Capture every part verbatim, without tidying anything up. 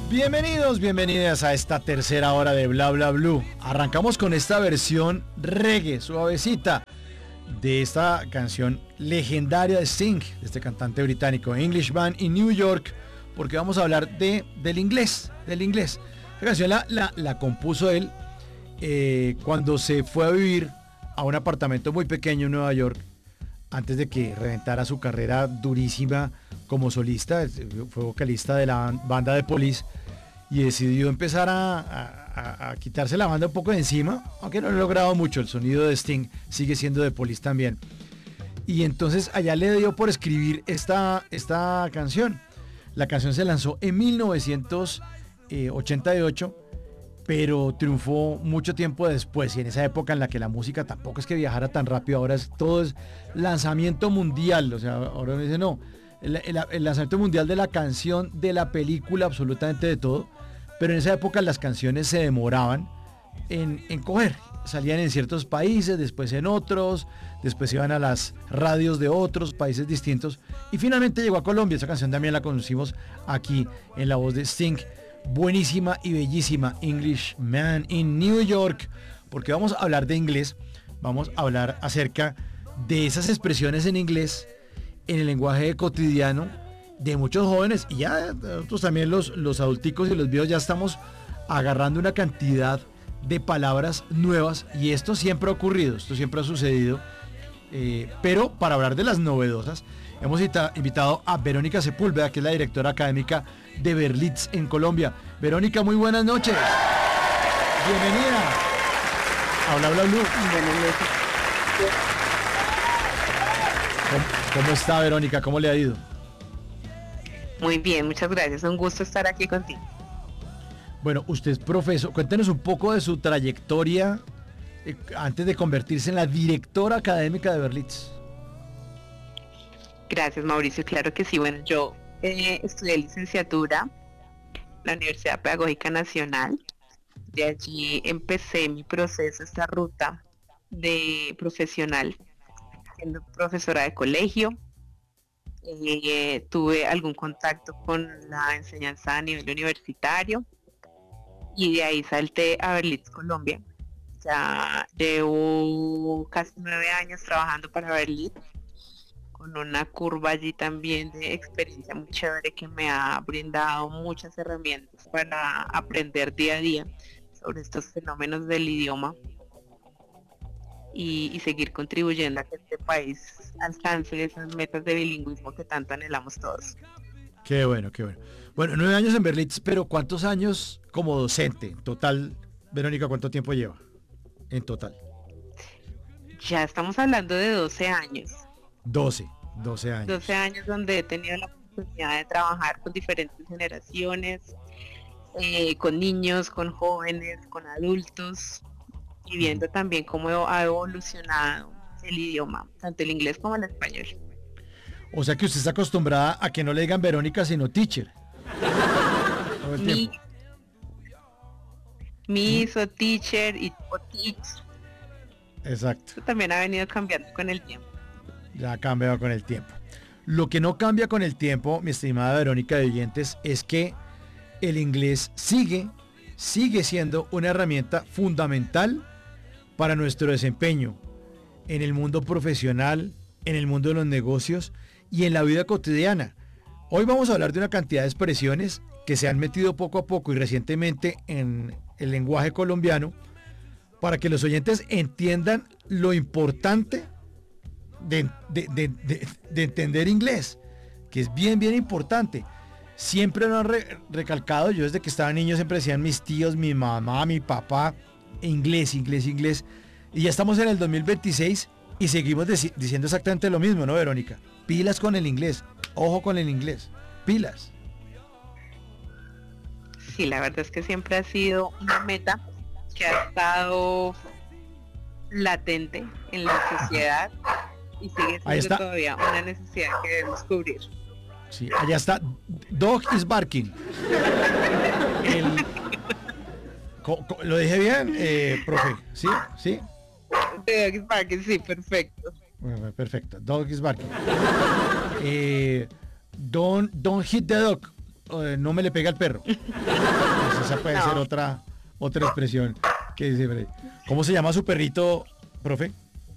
Bienvenidos, bienvenidas a esta tercera hora de Bla Bla Blue. Arrancamos con esta versión reggae, suavecita, de esta canción legendaria de Sting, de este cantante británico, Englishman in New York, porque vamos a hablar de, del inglés, del inglés. Esta canción la, la, la compuso él eh, cuando se fue a vivir a un apartamento muy pequeño en Nueva York, antes de que reventara su carrera durísima como solista. Fue vocalista de la banda de Police y decidió empezar a, a, a quitarse la banda un poco de encima, aunque no lo ha logrado mucho. El sonido de Sting sigue siendo de Police también. Y entonces allá le dio por escribir esta, esta canción. La canción se lanzó en mil novecientos ochenta y ocho, pero triunfó mucho tiempo después, y en esa época en la que la música tampoco es que viajara tan rápido. Ahora es todo es lanzamiento mundial. O sea, ahora me dice no, el, el, el lanzamiento mundial de la canción, de la película, absolutamente de todo. Pero en esa época las canciones se demoraban en, en coger. Salían en ciertos países, después en otros, después iban a las radios de otros países distintos, y finalmente llegó a Colombia. Esa canción también la conocimos aquí en la voz de Sting. Buenísima y bellísima, Englishman in New York, porque vamos a hablar de inglés. Vamos a hablar acerca de esas expresiones en inglés en el lenguaje cotidiano de muchos jóvenes, y ya nosotros también los, los adulticos y los viejos ya estamos agarrando una cantidad de palabras nuevas, y esto siempre ha ocurrido, esto siempre ha sucedido, eh, pero para hablar de las novedosas hemos invitado a Verónica Sepúlveda, que es la directora académica de Berlitz en Colombia. Verónica, muy buenas noches. Bienvenida a Bla Bla Blue. Buenas noches. ¿Cómo, ¿Cómo está, Verónica? ¿Cómo le ha ido? Muy bien, muchas gracias. Un gusto estar aquí contigo. Bueno, usted es profesor. Cuéntenos un poco de su trayectoria eh, antes de convertirse en la directora académica de Berlitz. Gracias, Mauricio. Claro que sí. Bueno, yo eh, estudié licenciatura en la Universidad Pedagógica Nacional. De allí empecé mi proceso, esta ruta de profesional, siendo profesora de colegio. Eh, tuve algún contacto con la enseñanza a nivel universitario, y de ahí salté a Berlitz, Colombia. Ya llevo casi nueve años trabajando para Berlitz, con una curva allí también de experiencia muy chévere que me ha brindado muchas herramientas para aprender día a día sobre estos fenómenos del idioma y, y seguir contribuyendo a que este país alcance esas metas de bilingüismo que tanto anhelamos todos. Qué bueno, qué bueno. Bueno, nueve años en Berlitz, pero ¿cuántos años como docente en total? Verónica, ¿cuánto tiempo lleva en total? Ya estamos hablando de doce años. doce, doce años. doce años donde he tenido la oportunidad de trabajar con diferentes generaciones, eh, con niños, con jóvenes, con adultos, y viendo también cómo ha evolucionado el idioma, tanto el inglés como el español. O sea que usted está acostumbrada a que no le digan Verónica, sino teacher. Todo el Mi, tiempo. Miss o teacher y o teach. Exacto. Eso también ha venido cambiando con el tiempo. Ya ha cambiado con el tiempo. Lo que no cambia con el tiempo, mi estimada Verónica de oyentes, es que el inglés sigue, sigue siendo una herramienta fundamental para nuestro desempeño en el mundo profesional, en el mundo de los negocios y en la vida cotidiana. Hoy vamos a hablar de una cantidad de expresiones que se han metido poco a poco y recientemente en el lenguaje colombiano, para que los oyentes entiendan lo importante de, de, de, de, de entender inglés, que es bien, bien importante. Siempre lo han re, recalcado. Yo desde que estaba niño siempre decían mis tíos, mi mamá, mi papá, inglés, inglés, inglés. Y ya estamos en el dos mil veintiséis y seguimos deci- diciendo exactamente lo mismo, ¿no, Verónica? Pilas con el inglés, ojo con el inglés, pilas. Sí, la verdad es que siempre ha sido una meta que ha estado latente en la sociedad y sigue siendo todavía una necesidad que debemos cubrir. Sí, allá está. Dog is barking. El, co, co, ¿Lo dije bien, eh, profe? ¿Sí? ¿Sí? Dog is barking, sí, perfecto. Bueno, perfecto. Dog is barking. Eh, don't, don't hit the dog. eh, no me le pega al perro. Pues esa puede No. ser otra, otra expresión que dice por ahí. ¿Cómo se llama su perrito, profe?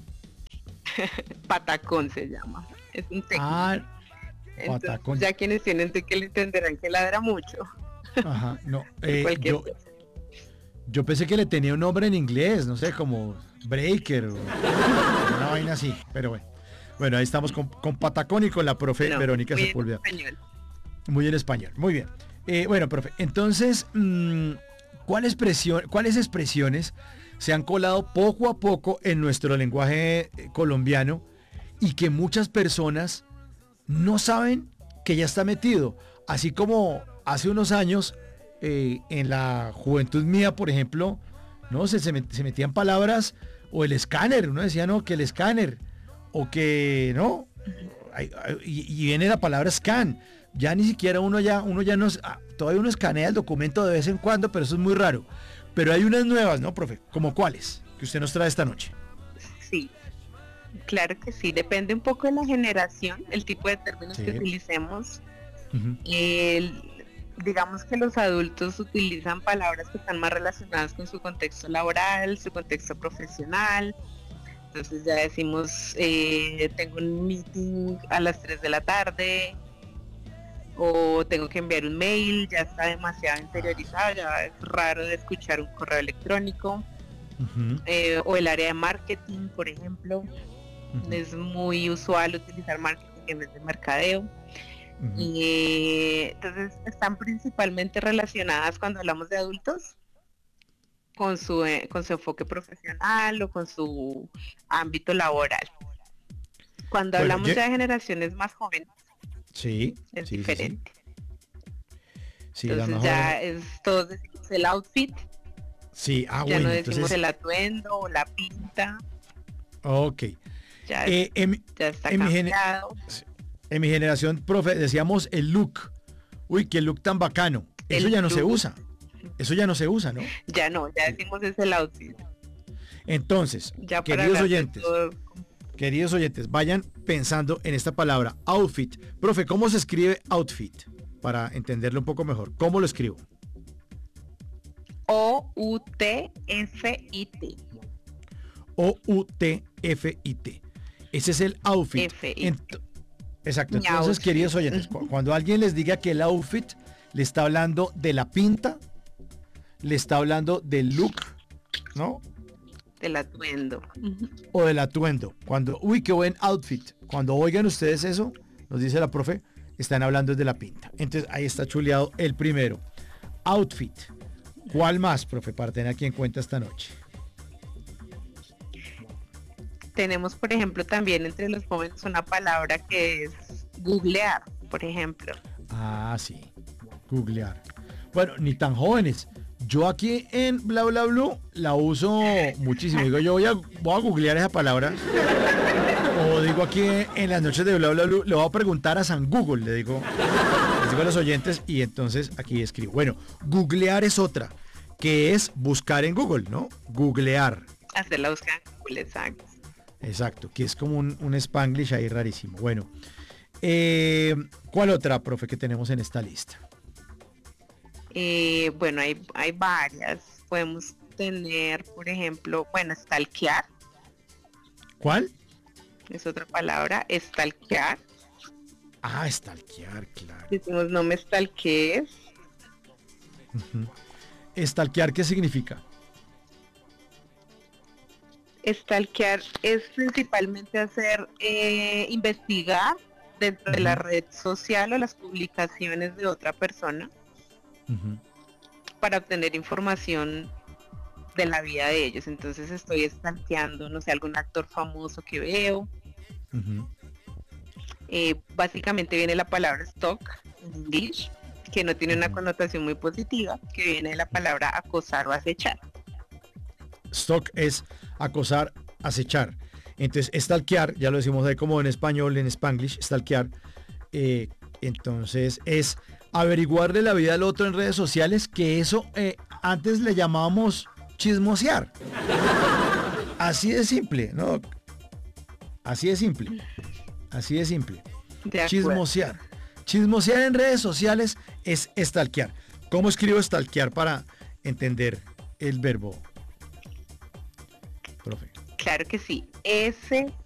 Patacón se llama. Es un tequi. Ah, Entonces, patacón. ya quienes tienen tequi le entenderán que ladra mucho. Ajá, no. eh, Cualquier yo, cosa. yo pensé que le tenía un nombre en inglés, no sé, como Breaker o una vaina así, pero bueno. Bueno, ahí estamos con, con Patacón y con la profe No, Verónica muy en Sepúlveda. español. Muy en español, muy bien. Eh, bueno, profe, entonces, mmm, ¿cuáles, presión, ¿cuáles expresiones se han colado poco a poco en nuestro lenguaje eh, colombiano y que muchas personas no saben que ya está metido? Así como hace unos años, eh, en la juventud mía, por ejemplo, no se, se, met- se metían palabras, o el escáner, uno decía, no, que el escáner, o que, no, ay, ay, y, y viene la palabra scan. Ya ni siquiera uno ya, uno ya no, es- ah, todavía uno escanea el documento de vez en cuando, pero eso es muy raro. Pero hay unas nuevas, ¿no, profe? ¿Como cuáles? Que usted nos trae esta noche. Sí, claro que sí. Depende un poco de la generación, el tipo de términos Sí. que utilicemos. Ujú. El- digamos que los adultos utilizan palabras que están más relacionadas con su contexto laboral, su contexto profesional. Entonces ya decimos, eh, tengo un meeting a las tres de la tarde, o tengo que enviar un mail, ya está demasiado interiorizado, ya es raro de escuchar un correo electrónico. Ujú, Eh, o el área de marketing, por ejemplo, ujú, es muy usual utilizar marketing en vez de mercadeo. ujú. Y eh, entonces están principalmente relacionadas cuando hablamos de adultos con su, eh, con su enfoque profesional o con su ámbito laboral. Cuando Bueno, hablamos ye- ya de generaciones más jóvenes sí, es sí, sí, sí. diferente. Sí, las Entonces más ya jóvenes. es, todos decimos el outfit, Sí, ah, ya no bueno, decimos entonces, el atuendo o la pinta, ok. ya, Eh, en, mi- ya está en mi gene- cambiado. en mi generación, profe, decíamos el look. Uy, qué look tan bacano. Eso El ya no se look. usa. Eso ya no se usa, ¿no? Ya no, ya decimos es el outfit. Entonces, Ya para queridos hablar de oyentes, todo, queridos oyentes, vayan pensando en esta palabra, outfit. Profe, ¿cómo se escribe outfit? Para entenderlo un poco mejor. ¿Cómo lo escribo? O U T F I T. O U T F I T. Ese es el outfit. F I T. Ent- Exacto. Mi Entonces, outfit. queridos oyentes, cu- cuando alguien les diga que el outfit le está hablando de la pinta, le está hablando del look, ¿no? Del atuendo. Ujú. O del atuendo. Cuando, uy, qué buen outfit. Cuando oigan ustedes eso, nos dice la profe, están hablando de la pinta. Entonces, ahí está chuleado el primero. Outfit. ¿Cuál más, profe, para tener aquí en cuenta esta noche? Tenemos, por ejemplo, también entre los jóvenes una palabra que es googlear, por ejemplo. Ah, sí. Googlear. Bueno, ni tan jóvenes. Yo aquí en Bla Bla Blue la uso muchísimo. Digo, yo voy a, voy a googlear esa palabra. O digo aquí en las noches de Bla Bla Blue, le voy a preguntar a San Google, le digo, les digo a los oyentes y entonces aquí escribo. Bueno, googlear es otra, que es buscar en Google, ¿no? Googlear. Hacer la búsqueda en Google, exacto. Exacto, que es como un, un Spanglish ahí rarísimo. Bueno, eh, ¿cuál otra, profe, que tenemos en esta lista? Eh, bueno, hay, hay varias. Podemos tener, por ejemplo, bueno, stalkear, ¿Cuál? es otra palabra, stalkear. Ah, stalkear, claro. Decimos no me stalkees. Ujú. ¿Stalkear qué significa? Stalkear es principalmente hacer, eh, investigar dentro de la Ujú. red social o las publicaciones de otra persona Ujú. para obtener información de la vida de ellos. Entonces estoy stalkeando, no sé, algún actor famoso que veo. Ujú. Eh, básicamente viene la palabra stalk en inglés, que no tiene una Ujú. connotación muy positiva, que viene de la palabra acosar o acechar. Stalk es acosar, acechar. Entonces, stalkear, ya lo decimos ahí como en español, en Spanglish, stalkear. eh, entonces, es averiguarle la vida al otro en redes sociales, que eso eh, antes le llamábamos chismosear. Así de simple, ¿no? Así de simple. Así de simple. De acuerdo. Chismosear. Chismosear en redes sociales es stalkear. ¿Cómo escribo stalkear para entender el verbo, profe? Claro que sí. S